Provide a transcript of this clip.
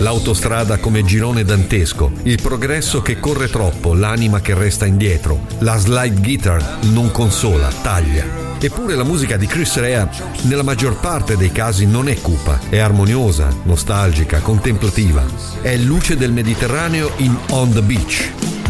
l'autostrada come girone dantesco, il progresso che corre troppo, l'anima che resta indietro, la slide guitar non consola, taglia. Eppure la musica di Chris Rea nella maggior parte dei casi non è cupa, è armoniosa, nostalgica, contemplativa. È luce del Mediterraneo in On the Beach.